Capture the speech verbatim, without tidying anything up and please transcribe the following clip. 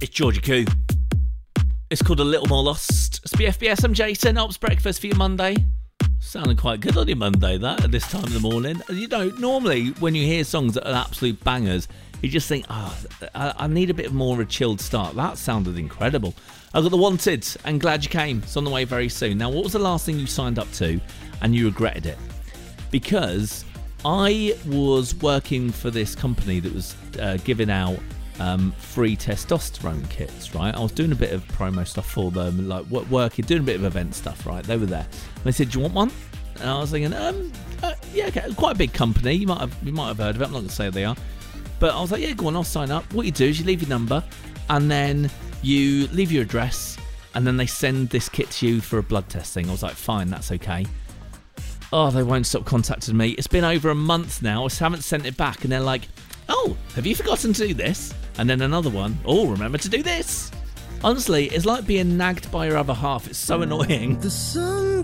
It's Georgie Koo. It's called A Little More Lost. It's B F B S. I'm Jason. Ops breakfast for your Monday. Sounding quite good on your Monday, that, at this time of the morning. You know, normally when you hear songs that are absolute bangers, you just think, oh, I, I need a bit more of a chilled start. That sounded incredible. I've got The Wanted and Glad You Came. It's on the way very soon. Now, what was the last thing you signed up to and you regretted it? Because I was working for this company that was uh, giving out um, free testosterone kits, right? I was doing a bit of promo stuff for them, like working, doing a bit of event stuff, right? They were there. And they said, do you want one? And I was thinking, um, uh, yeah, okay, quite a big company. You might have, you might have heard of it. I'm not going to say who they are. But I was like, yeah, go on, I'll sign up. What you do is you leave your number and then you leave your address and then they send this kit to you for a blood testing. I was like, fine, that's okay. Oh, they won't stop contacting me. It's been over a month now. I just haven't sent it back. And they're like, oh, have you forgotten to do this? And then another one, oh, remember to do this. Honestly, it's like being nagged by your other half. It's so annoying. The sun